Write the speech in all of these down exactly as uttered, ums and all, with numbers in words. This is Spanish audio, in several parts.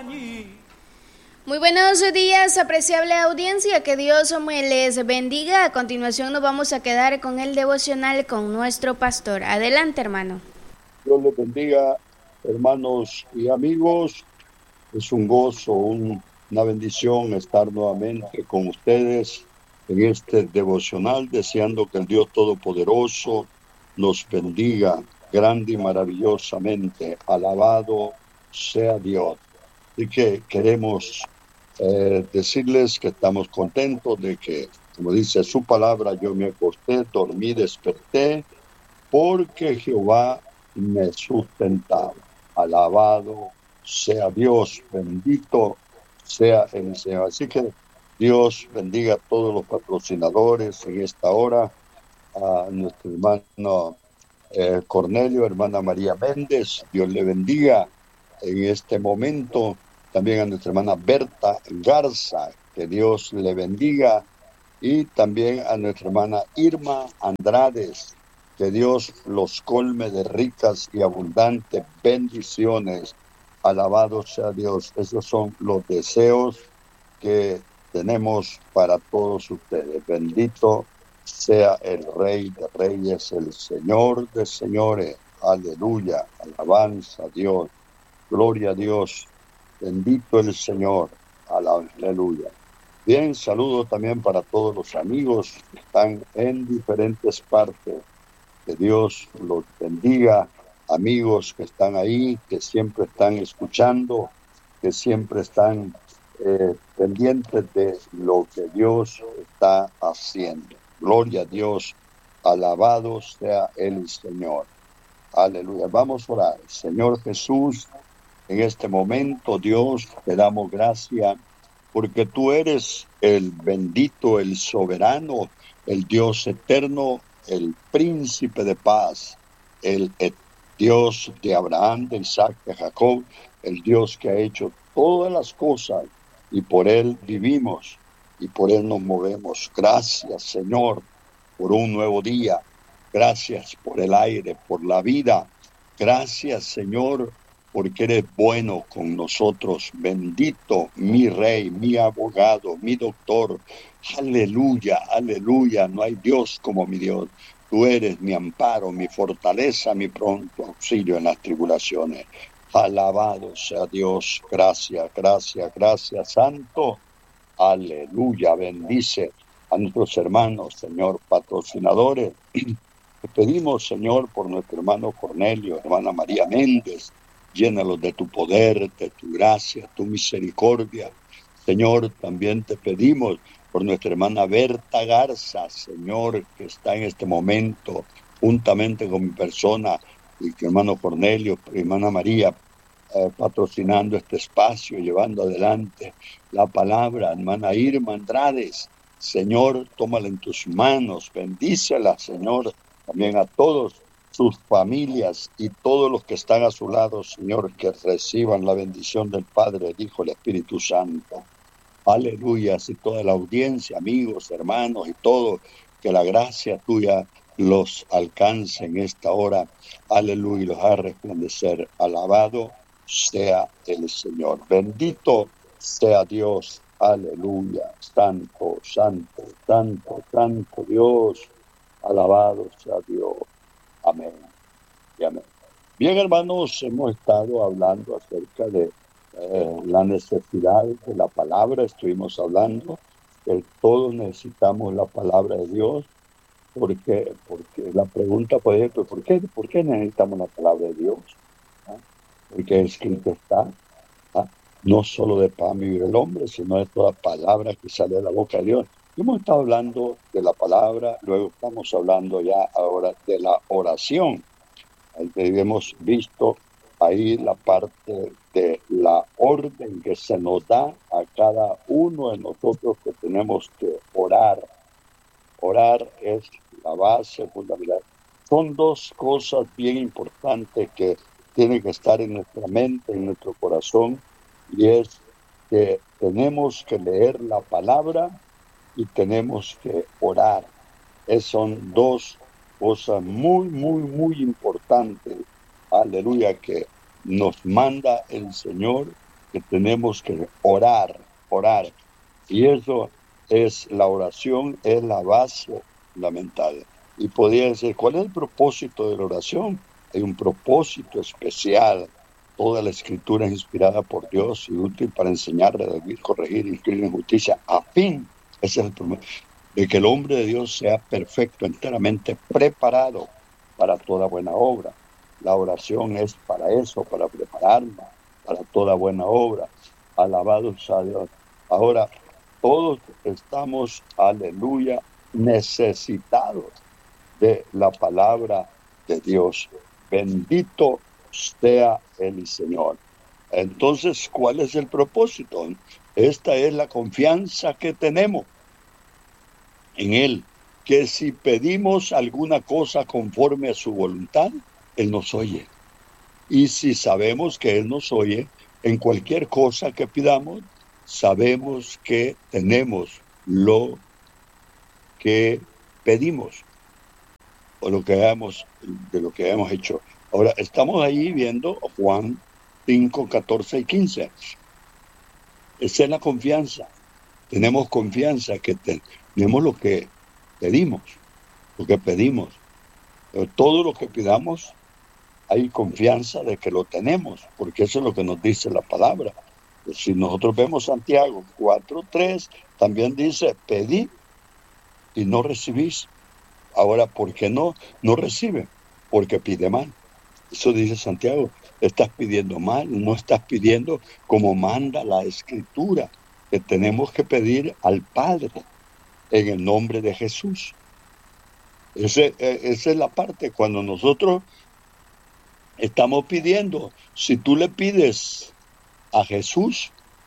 Muy buenos días, apreciable audiencia, que Dios me les bendiga. A continuación nos vamos a quedar con el devocional con nuestro pastor. Adelante, hermano. Dios les bendiga, hermanos y amigos. Es un gozo, un, una bendición estar nuevamente con ustedes en este devocional, deseando que el Dios Todopoderoso nos bendiga grande y maravillosamente. Alabado sea Dios. Y que queremos eh, decirles que estamos contentos de que, como dice su palabra, yo me acosté, dormí, desperté, porque Jehová me sustentaba. Alabado sea Dios, bendito sea el Señor. Así que Dios bendiga a todos los patrocinadores en esta hora, a nuestro hermano eh, Cornelio, hermana María Méndez, Dios le bendiga en este momento. También a nuestra hermana Berta Garza, que Dios le bendiga. Y también a nuestra hermana Irma Andrades, que Dios los colme de ricas y abundantes bendiciones. Alabado sea Dios. Esos son los deseos que tenemos para todos ustedes. Bendito sea el Rey de Reyes, el Señor de Señores. Aleluya. Alabanza a Dios. Gloria a Dios. Bendito el Señor. Aleluya. Bien, saludo también para todos los amigos que están en diferentes partes. Que Dios los bendiga. Amigos que están ahí, que siempre están escuchando, que siempre están eh, pendientes de lo que Dios está haciendo. Gloria a Dios. Alabado sea el Señor. Aleluya. Vamos a orar. Señor Jesús, en este momento, Dios, te damos gracias porque tú eres el bendito, el soberano, el Dios eterno, el príncipe de paz, el Dios de Abraham, de Isaac, de Jacob, el Dios que ha hecho todas las cosas y por él vivimos y por él nos movemos. Gracias, Señor, por un nuevo día. Gracias por el aire, por la vida. Gracias, Señor, porque eres bueno con nosotros. Bendito mi Rey, mi abogado, mi doctor. Aleluya, aleluya. No hay Dios como mi Dios. Tú eres mi amparo, mi fortaleza, mi pronto auxilio en las tribulaciones. Alabado sea Dios. Gracias, gracias, gracias, Santo. Aleluya. Bendice a nuestros hermanos, Señor, patrocinadores. Te pedimos, Señor, por nuestro hermano Cornelio, hermana María Méndez. Llénalos de tu poder, de tu gracia, tu misericordia. Señor, también te pedimos por nuestra hermana Berta Garza, Señor, que está en este momento juntamente con mi persona y mi hermano Cornelio, hermana María, eh, patrocinando este espacio, llevando adelante la palabra. Hermana Irma Andrades, Señor, tómala en tus manos, bendícela, Señor, también a todos sus familias y todos los que están a su lado, Señor, que reciban la bendición del Padre, el Hijo, el Espíritu Santo. Aleluya. Así toda la audiencia, amigos, hermanos y todo, que la gracia tuya los alcance en esta hora. Aleluya. Y los haga resplandecer. Alabado sea el Señor. Bendito sea Dios. Aleluya. Santo, santo, santo, santo Dios. Alabado sea Dios. Amén y amén. Bien, hermanos, hemos estado hablando acerca de eh, la necesidad de la palabra. Estuvimos hablando que todos necesitamos la palabra de Dios, porque, porque la pregunta puede ser, ¿por qué, ¿por qué necesitamos la palabra de Dios? ¿Ah? Porque escrito está, ¿ah? No solo de pan vive el hombre, sino de toda palabra que sale de la boca de Dios. Hemos estado hablando de la palabra, luego estamos hablando ya ahora de la oración. Hemos visto ahí la parte de la orden que se nos da a cada uno de nosotros, que tenemos que orar. Orar es la base fundamental. Son dos cosas bien importantes que tienen que estar en nuestra mente, en nuestro corazón, y es que tenemos que leer la palabra y tenemos que orar. Es, son dos cosas muy, muy, muy importantes, aleluya, que nos manda el Señor que tenemos que orar, orar. Y eso es, la oración es la base fundamental. Y podría decir, ¿cuál es el propósito de la oración? Hay un propósito especial. Toda la escritura es inspirada por Dios y útil para enseñar, redarguir, corregir, instruir en justicia, a fin, ese es el propósito, de que el hombre de Dios sea perfecto, enteramente preparado para toda buena obra. La oración es para eso, para prepararnos para toda buena obra. Alabados a Dios. Ahora, todos estamos, aleluya, necesitados de la palabra de Dios. Bendito sea el Señor. Entonces, ¿cuál es el propósito? Esta es la confianza que tenemos en Él, que si pedimos alguna cosa conforme a su voluntad, Él nos oye. Y si sabemos que Él nos oye, en cualquier cosa que pidamos, sabemos que tenemos lo que pedimos o lo que hemos, de lo que hemos hecho. Ahora, estamos ahí viendo Juan cinco, catorce y quince. Esa es la confianza. Tenemos confianza que tenemos lo que pedimos, lo que pedimos. Pero todo lo que pidamos, hay confianza de que lo tenemos, porque eso es lo que nos dice la palabra. Si nosotros vemos Santiago cuatro, tres, también dice, pedid y no recibís. Ahora, ¿por qué no? No recibe, porque pide mal. Eso dice Santiago, estás pidiendo mal, no estás pidiendo como manda la Escritura, que tenemos que pedir al Padre en el nombre de Jesús. Ese, esa es la parte, cuando nosotros estamos pidiendo, si tú le pides a Jesús,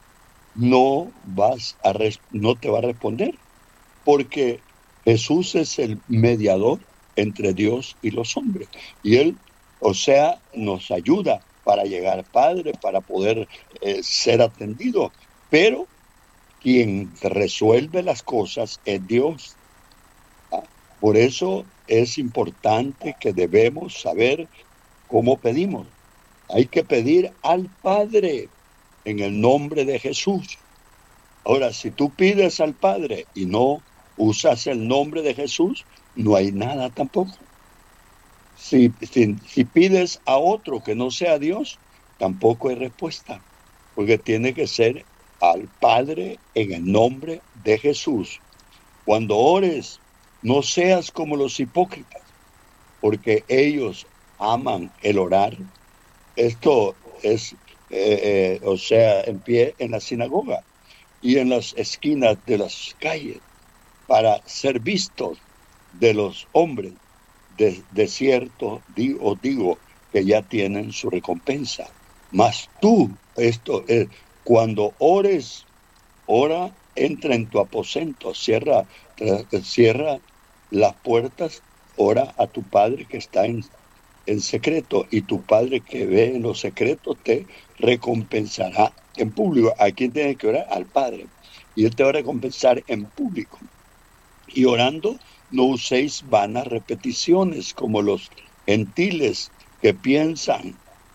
no vas a no te va a responder, porque Jesús es el mediador entre Dios y los hombres, y Él, o sea, nos ayuda para llegar al Padre, para poder eh, ser atendido, pero quien resuelve las cosas es Dios. ¿Ah? Por eso es importante que debemos saber cómo pedimos. Hay que pedir al Padre en el nombre de Jesús. Ahora, si tú pides al Padre y no usas el nombre de Jesús, no hay nada tampoco. Si, si, si pides a otro que no sea Dios, tampoco hay respuesta, porque tiene que ser al Padre en el nombre de Jesús. Cuando ores, no seas como los hipócritas, porque ellos aman el orar. Esto es, eh, eh, o sea, en pie en la sinagoga y en las esquinas de las calles, para ser vistos de los hombres. De, de cierto digo, digo que ya tienen su recompensa. Mas tú, esto es, cuando ores, ora, entra en tu aposento, cierra, cierra las puertas, ora a tu Padre que está en, en secreto, y tu Padre que ve en los secretos te recompensará en público. ¿A quién tienes que orar? Al Padre. Y Él te va a recompensar en público. Y orando, no uséis vanas repeticiones como los gentiles que piensan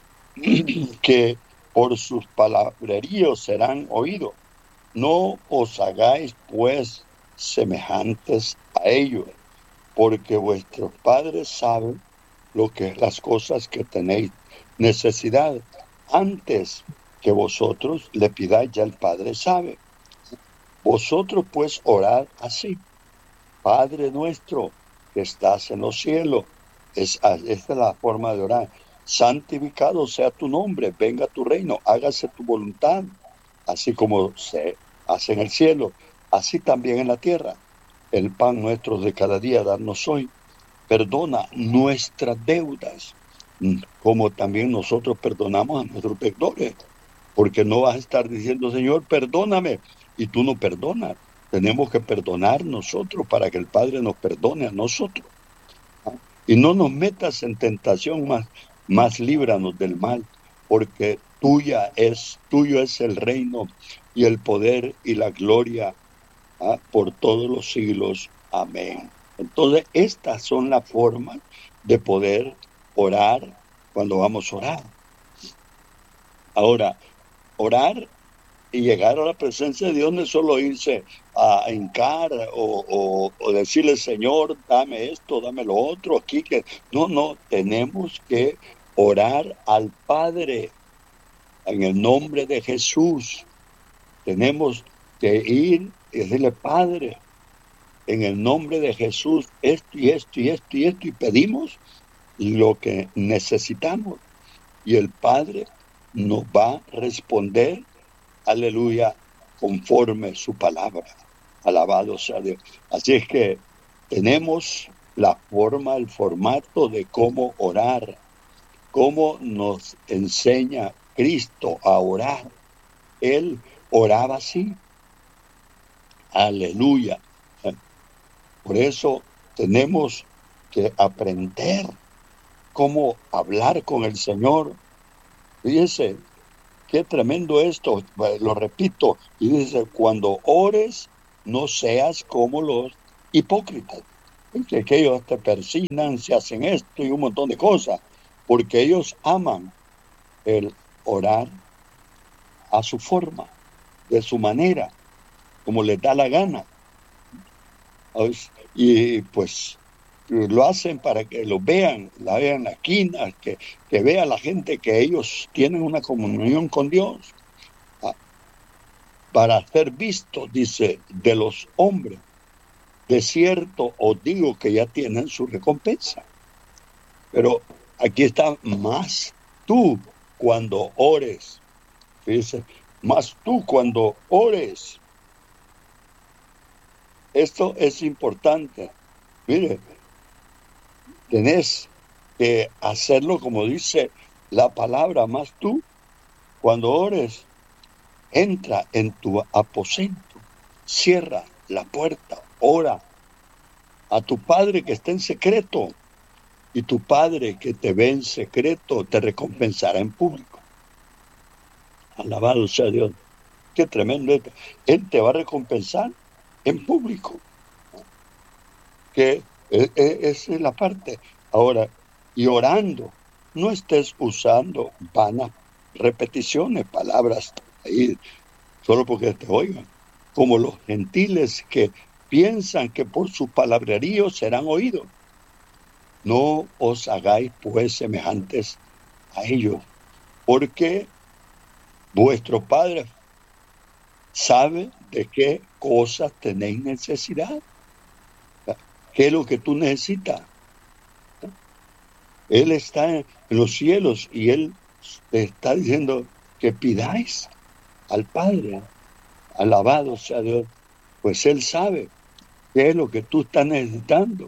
que por sus palabreríos serán oídos. No os hagáis pues semejantes a ellos, porque vuestros padres saben lo que las cosas que tenéis necesidad. Antes que vosotros le pidáis, ya el Padre sabe. Vosotros pues orad así: Padre nuestro que estás en los cielos. Es, esta es la forma de orar. Santificado sea tu nombre, venga tu reino, hágase tu voluntad, así como se hace en el cielo, así también en la tierra. El pan nuestro de cada día, danos hoy. Perdona nuestras deudas, como también nosotros perdonamos a nuestros deudores. Porque no vas a estar diciendo, Señor, perdóname, y tú no perdonas. Tenemos que perdonar nosotros para que el Padre nos perdone a nosotros. ¿Ah? Y no nos metas en tentación, más, más líbranos del mal, porque tuya es, tuyo es el reino y el poder y la gloria, ¿ah? por todos los siglos. Amén. Entonces, estas son las formas de poder orar cuando vamos a orar. Ahora, orar y llegar a la presencia de Dios no es solo irse a hincar o, o, o decirle, Señor, dame esto, dame lo otro, aquí que... No, no, tenemos que orar al Padre en el nombre de Jesús. Tenemos que ir y decirle, Padre, en el nombre de Jesús, esto y esto y esto y esto, y pedimos lo que necesitamos. Y el Padre nos va a responder, aleluya, conforme su palabra. Alabado sea Dios. Así es que tenemos la forma, el formato de cómo orar, cómo nos enseña Cristo a orar. Él oraba así. Aleluya. Por eso tenemos que aprender cómo hablar con el Señor. Fíjese, qué tremendo esto, lo repito, y dice, cuando ores, no seas como los hipócritas, que ellos te persignan, se hacen esto y un montón de cosas, porque ellos aman el orar a su forma, de su manera, como les da la gana. Y pues lo hacen para que lo vean, la vean en la esquina, que, que vea la gente que ellos tienen una comunión con Dios, para ser vistos, dice, de los hombres. De cierto os digo que ya tienen su recompensa. Pero aquí está, más tú cuando ores, dice, más tú cuando ores. Esto es importante. Mire, tenés que hacerlo como dice la palabra, más tú cuando ores, entra en tu aposento, cierra la puerta, ora a tu Padre que está en secreto, y tu Padre que te ve en secreto te recompensará en público. Alabado sea Dios. Qué tremendo esto. Él te va a recompensar en público. Que esa es la parte. Ahora, y orando, no estés usando vanas repeticiones, palabras ahí, solo porque te oigan, como los gentiles que piensan que por su palabrerío serán oídos. No os hagáis pues semejantes a ellos, porque vuestro Padre sabe de qué cosas tenéis necesidad. ¿Qué es lo que tú necesitas? Él está en los cielos y Él te está diciendo que pidáis al Padre. Alabado sea Dios. Pues Él sabe qué es lo que tú estás necesitando.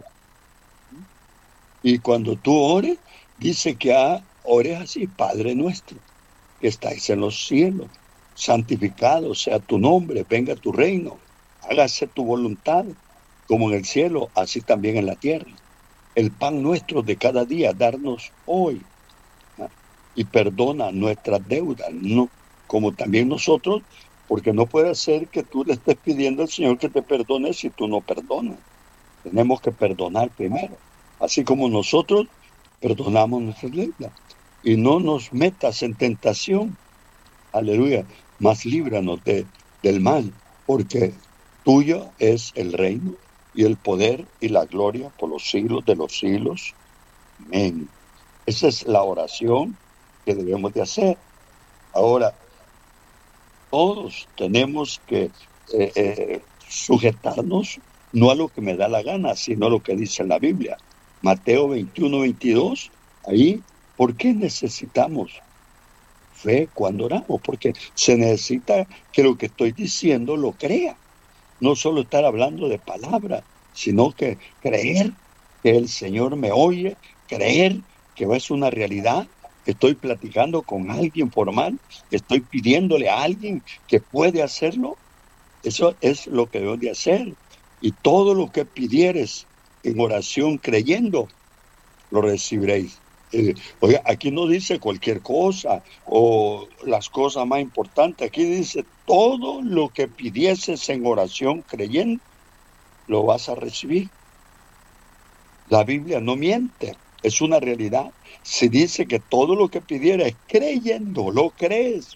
Y cuando tú ores, dice que ah, ores así, Padre nuestro, que estáis en los cielos, santificado sea tu nombre, venga tu reino, hágase tu voluntad, como en el cielo, así también en la tierra. El pan nuestro de cada día, darnos hoy, ¿no? Y perdona nuestras deudas, no, como también nosotros, porque no puede ser que tú le estés pidiendo al Señor que te perdone si tú no perdonas. Tenemos que perdonar primero, así como nosotros perdonamos nuestras deudas. Y no nos metas en tentación, aleluya, mas líbranos de, del mal, porque tuyo es el reino y el poder y la gloria por los siglos de los siglos. Amén. Esa es la oración que debemos de hacer. Ahora, todos tenemos que eh, eh, sujetarnos no a lo que me da la gana, sino a lo que dice la Biblia. Mateo veintiuno, veintidós, ahí, ¿por qué necesitamos fe cuando oramos? Porque se necesita que lo que estoy diciendo lo crea. No solo estar hablando de palabras, sino que creer que el Señor me oye, creer que es una realidad. Estoy platicando con alguien formal, estoy pidiéndole a alguien que puede hacerlo. Eso es lo que debo de hacer. Y todo lo que pidieres en oración creyendo, lo recibiréis. Eh, oiga, aquí no dice cualquier cosa o las cosas más importantes. Aquí dice todo lo que pidieses en oración creyendo, lo vas a recibir. La Biblia no miente, es una realidad. Se dice que todo lo que pidieras creyendo, lo crees,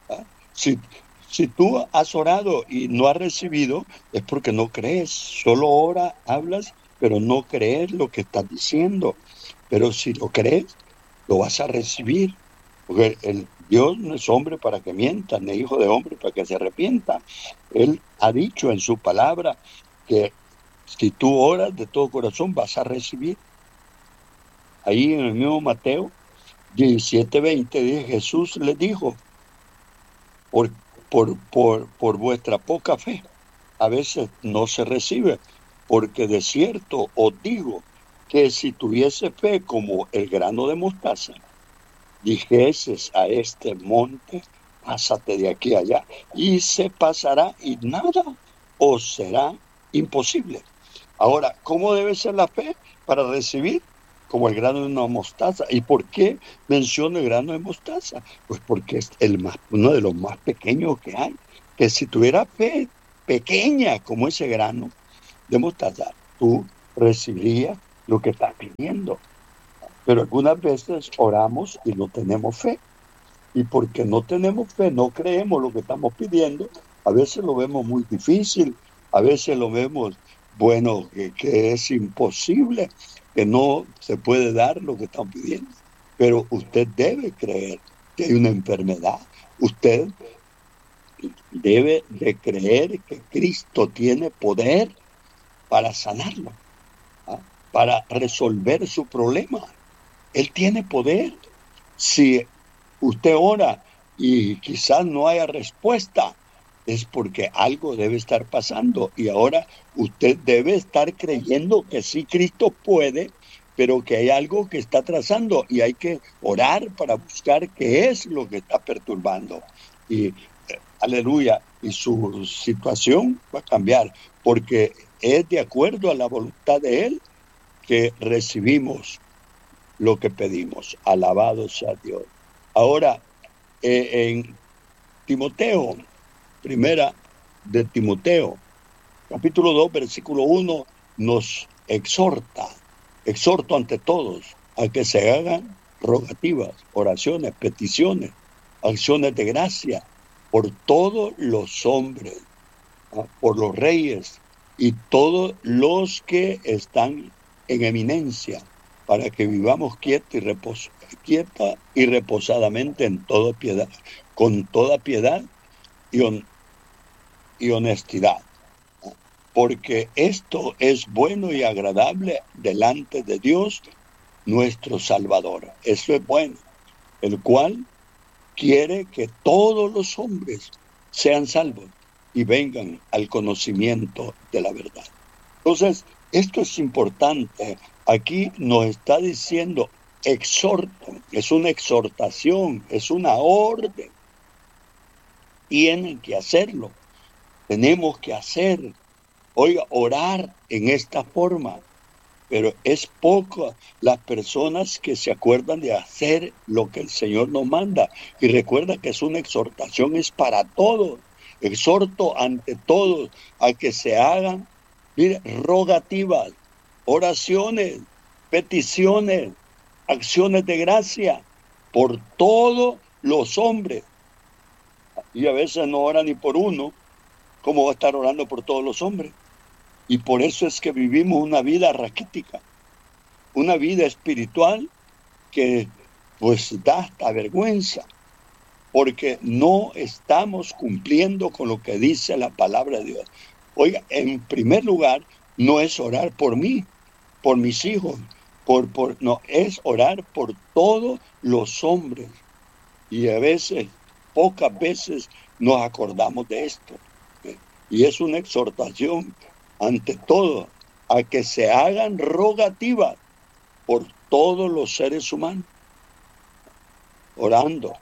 ¿Ah? Si, si tú has orado y no has recibido, es porque no crees. Solo ora, hablas, pero no crees lo que estás diciendo. Pero si lo crees, lo vas a recibir. Porque el Dios no es hombre para que mienta, ni hijo de hombre para que se arrepienta. Él ha dicho en su palabra que si tú oras de todo corazón, vas a recibir. Ahí en el mismo Mateo diecisiete veinte, dice, Jesús les dijo, por, por, por, por vuestra poca fe, a veces no se recibe, porque de cierto os digo que si tuviese fe como el grano de mostaza, dijeses a este monte, pásate de aquí a allá, y se pasará y nada os será imposible. Ahora, ¿cómo debe ser la fe para recibir? Como el grano de una mostaza. ¿Y por qué menciono el grano de mostaza? Pues porque es el más, uno de los más pequeños que hay. Que si tuviera fe pequeña como ese grano de mostaza, tú recibirías lo que estás pidiendo. Pero algunas veces oramos y no tenemos fe. Y porque no tenemos fe, no creemos lo que estamos pidiendo, a veces lo vemos muy difícil, a veces lo vemos, bueno, que, que es imposible, que no se puede dar lo que estamos pidiendo. Pero usted debe creer que hay una enfermedad. Usted debe de creer que Cristo tiene poder para sanarlo, ¿ah? Para resolver su problema. Él tiene poder. Si usted ora y quizás no haya respuesta, es porque algo debe estar pasando y ahora usted debe estar creyendo que sí, Cristo puede, pero que hay algo que está trazando y hay que orar para buscar qué es lo que está perturbando. Y eh, aleluya, y su situación va a cambiar porque es de acuerdo a la voluntad de Él que recibimos lo que pedimos. Alabado sea Dios. Ahora, eh, en Timoteo, primera de Timoteo, capítulo dos, versículo uno, nos exhorta, exhorto ante todos a que se hagan rogativas, oraciones, peticiones, acciones de gracia por todos los hombres, ¿ah? Por los reyes y todos los que están en eminencia, para que vivamos quieta y, repos, quieta y reposadamente en toda piedad, con toda piedad y, on, y honestidad. Porque esto es bueno y agradable delante de Dios, nuestro Salvador. Eso es bueno, el cual quiere que todos los hombres sean salvos y vengan al conocimiento de la verdad. Entonces, esto es importante. Aquí nos está diciendo, exhorto, es una exhortación, es una orden. Tienen que hacerlo, tenemos que hacer, oiga, orar en esta forma. Pero es poco las personas que se acuerdan de hacer lo que el Señor nos manda. Y recuerda que es una exhortación, es para todos. Exhorto ante todos a que se hagan, mire, rogativas, oraciones, peticiones, acciones de gracia por todos los hombres. Y a veces no ora ni por uno. ¿Cómo va a estar orando por todos los hombres? Y por eso es que vivimos una vida raquítica, una vida espiritual que pues da hasta vergüenza, porque no estamos cumpliendo con lo que dice la palabra de Dios. Oiga, en primer lugar, no es orar por mí, por mis hijos, por, por, no, es orar por todos los hombres. Y a veces, pocas veces nos acordamos de esto. Y es una exhortación ante todo a que se hagan rogativas por todos los seres humanos, orando,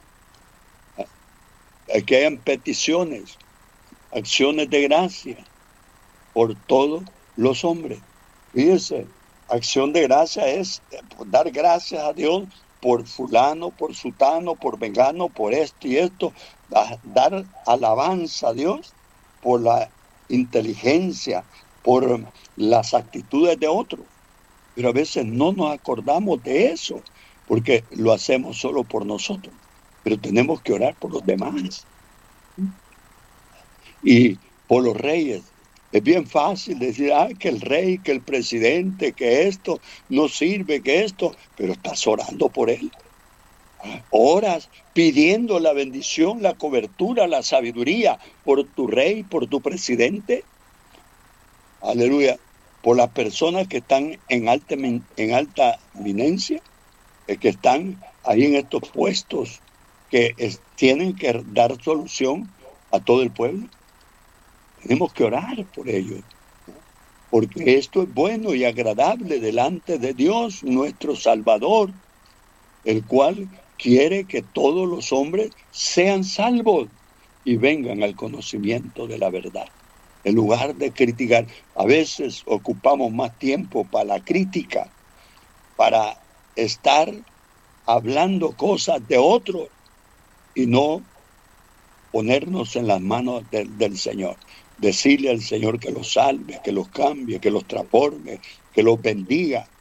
a que hayan peticiones, acciones de gracia por todos los hombres. Fíjense, acción de gracia es dar gracias a Dios por fulano, por sutano, por vengano, por esto y esto, dar alabanza a Dios por la inteligencia, por las actitudes de otros. Pero a veces no nos acordamos de eso, porque lo hacemos solo por nosotros. Pero tenemos que orar por los demás. y por los reyes. Es bien fácil decir, ah, que el rey, que el presidente, que esto no sirve, que esto, pero estás orando por él. Oras pidiendo la bendición, la cobertura, la sabiduría por tu rey, por tu presidente. Aleluya. Por las personas que están en alta, en alta eminencia, que están ahí en estos puestos que es, tienen que dar solución a todo el pueblo. Tenemos que orar por ellos, porque esto es bueno y agradable delante de Dios, nuestro Salvador, el cual quiere que todos los hombres sean salvos y vengan al conocimiento de la verdad. En lugar de criticar, a veces ocupamos más tiempo para la crítica, para estar hablando cosas de otros y no ponernos en las manos de, del Señor. Decirle al Señor que los salve, que los cambie, que los transforme, que los bendiga.